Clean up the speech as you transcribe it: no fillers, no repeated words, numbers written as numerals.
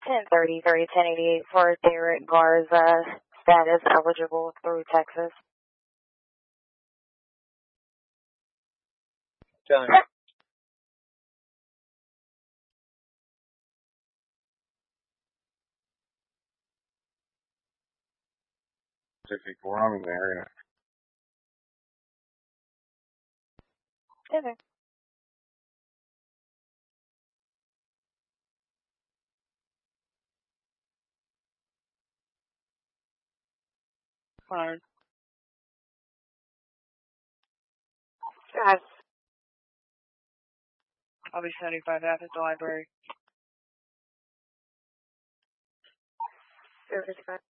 1030, 1088 for Derek Garza, status eligible through Texas. Time. 64, I'm in the area. Okay. Fine. Guys. I'll be 75 after the library. 055.